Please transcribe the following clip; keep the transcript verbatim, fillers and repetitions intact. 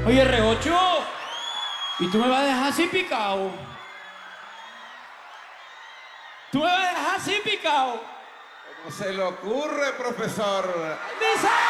Oye, R ocho, ¿y tú me vas a dejar así picado? ¿Tú me vas a dejar así picado? ¿Cómo se le ocurre, profesor? ¡Dice!